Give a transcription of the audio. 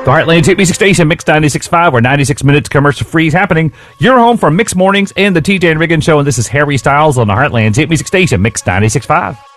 The Heartland's Hit Music Station, Mix 96.5, where 96 minutes commercial free is happening. You're home for Mix Mornings and the TJ and Riggin Show, and this is Harry Styles on the Heartland's Hit Music Station, Mix 96.5.